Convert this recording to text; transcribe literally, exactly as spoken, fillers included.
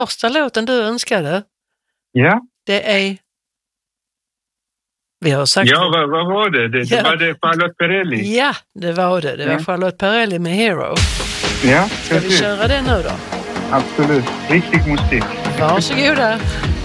Första låten du önskade, Ja. det är... Vi har sagt... Ja, vad, vad var det? Det, Ja. det var det Charlotte Perrelli. Ja, det var det. Det var Ja. Charlotte Perrelli med Hero. Ja, Ska vi precis. köra det nu då? Absolut. Riktig musik. Varsågoda.